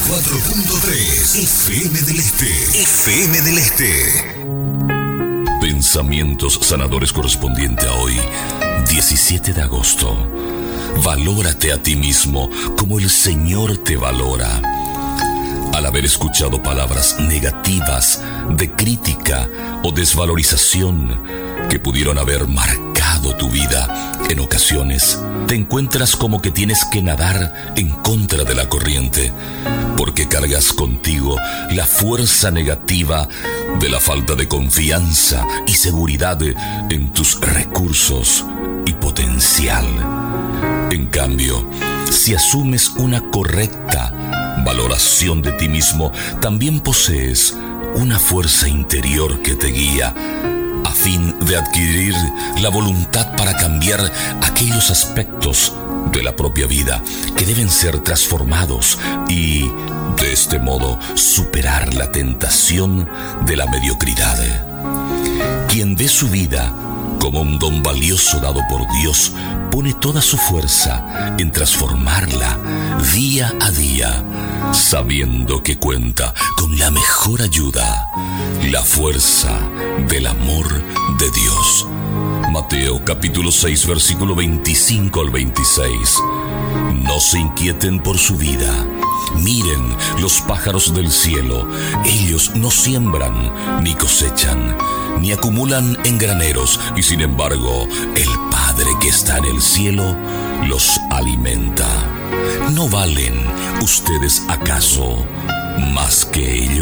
94.3 FM del Este. FM del Este. Pensamientos sanadores correspondiente a hoy, 17 de agosto. Valórate a ti mismo como el Señor te valora. Al haber escuchado palabras negativas de crítica o desvalorización que pudieron haber marcado tu vida, en ocasiones te encuentras como que tienes que nadar en contra de la corriente, porque cargas contigo la fuerza negativa de la falta de confianza y seguridad en tus recursos y potencial. En cambio, si asumes una correcta valoración de ti mismo, también posees una fuerza interior que te guía a fin de adquirir la voluntad para cambiar aquellos aspectos de la propia vida que deben ser transformados y, de este modo, superar la tentación de la mediocridad. Quien ve su vida como un don valioso dado por Dios, pone toda su fuerza en transformarla día a día, sabiendo que cuenta con la mejor ayuda, la fuerza del amor de Dios. Mateo capítulo 6, versículo 25 al 26. No se inquieten por su vida. Miren los pájaros del cielo, ellos no siembran ni cosechan, ni acumulan en graneros, y sin embargo, el Padre que está en el cielo los alimenta. ¿No valen ustedes acaso más que ellos?